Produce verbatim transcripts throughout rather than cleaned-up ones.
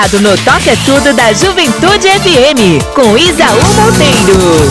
No Toca Tudo da Juventude F M, com Isaú Monteiro.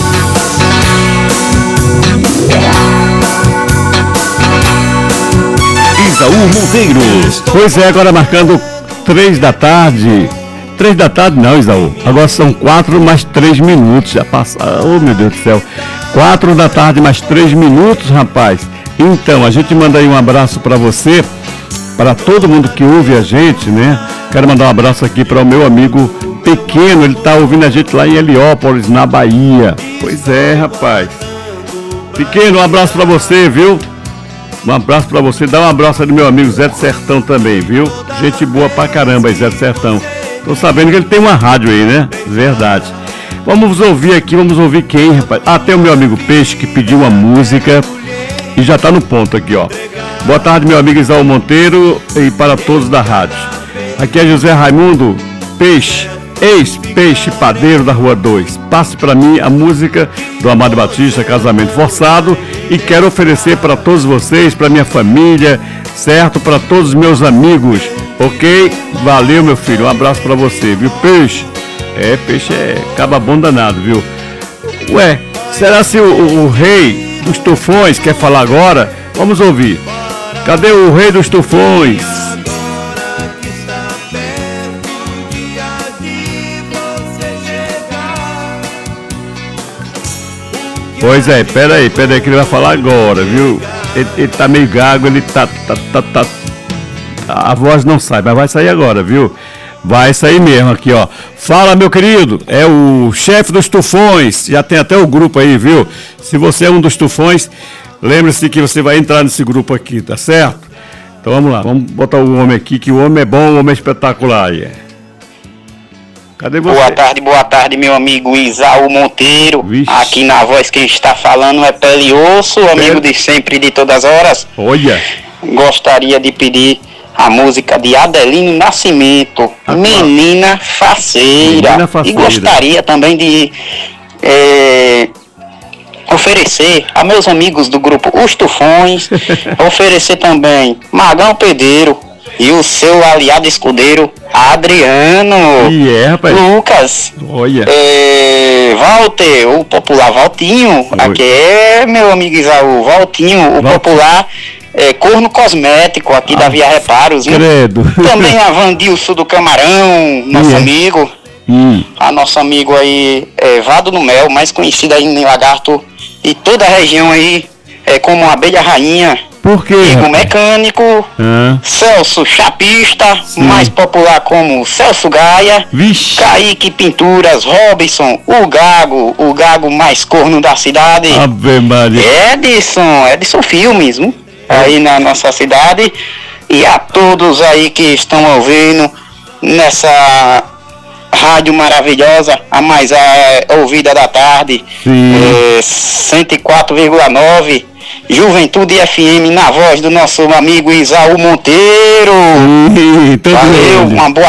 Isaú Monteiro. Pois é, agora marcando três da tarde. Três da tarde não, Isaú. Agora são quatro mais três minutos. Já passa. Oh, meu Deus do céu. Quatro da tarde mais três minutos, rapaz. Então, a gente manda aí um abraço para você, para todo mundo que ouve a gente, né? Quero mandar um abraço aqui para o meu amigo Pequeno, ele tá ouvindo a gente lá em Heliópolis, na Bahia. Pois é, rapaz. Pequeno, um abraço para você, viu? Um abraço para você. Dá um abraço aí do meu amigo Zé do Sertão também, viu? Gente boa pra caramba aí, Zé do Sertão. Tô sabendo que ele tem uma rádio aí, né? Verdade. Vamos ouvir aqui, vamos ouvir quem, rapaz? Ah, tem o meu amigo Peixe que pediu uma música e já tá no ponto aqui, ó. Boa tarde, meu amigo Isaú Monteiro e para todos da rádio. Aqui é José Raimundo Peixe, ex-peixe padeiro da Rua dois. Passe para mim a música do Amado Batista, Casamento Forçado, e quero oferecer para todos vocês, para minha família, certo? Para todos os meus amigos, ok? Valeu, meu filho, um abraço para você, viu? Peixe, é, peixe é caba bom danado, viu? Ué, será se o, o, o rei dos tufões quer falar agora? Vamos ouvir. Cadê o rei dos tufões? Pois é, pera aí, pera aí que ele vai falar agora, viu? Ele, ele tá meio gago, ele tá, tá, tá, tá... A voz não sai, mas vai sair agora, viu? Vai sair mesmo aqui, ó. Fala, meu querido, é o chefe dos tufões, já tem até o grupo aí, viu? Se você é um dos tufões, lembre-se que você vai entrar nesse grupo aqui, tá certo? Então vamos lá, vamos botar o homem aqui, que o homem é bom, o homem é espetacular. Yeah. Cadê você? Boa tarde, boa tarde, meu amigo Isaú Monteiro. Vixe. Aqui na voz quem está falando é Pele e Osso, amigo de sempre e de todas as horas. Olha. Gostaria de pedir a música de Adelino Nascimento, ah, Menina Faceira. Menina Faceira. E gostaria também de é, oferecer a meus amigos do grupo Os Tufões, oferecer também Magão Pedreiro e o seu aliado escudeiro Adriano, yeah, Lucas, Olha. É, Walter, o popular Valtinho, Oi. Aqui é meu amigo Isaú, Valtinho, o Val... popular é, Corno Cosmético, aqui ah, da Via Reparos, credo. Também a Vandilson do Camarão, nosso yeah. amigo, hum. a nosso amigo aí, é, Vado no Mel, mais conhecido aí em Lagarto, e toda a região aí, é, como Abelha Rainha. Por quê? Igor Mecânico, ah. Celso Chapista, Sim. mais popular como Celso Gaia, Vixe. Kaique Pinturas, Robinson, o Gago, o Gago mais corno da cidade, Ave Maria. Edson, Edson Filmes, hein? Aí na nossa cidade, e a todos aí que estão ouvindo nessa rádio maravilhosa, a mais é, ouvida da tarde, é, cento e quatro vírgula nove, Juventude F M, na voz do nosso amigo Isaú Monteiro. Ih, Valeu, uma boa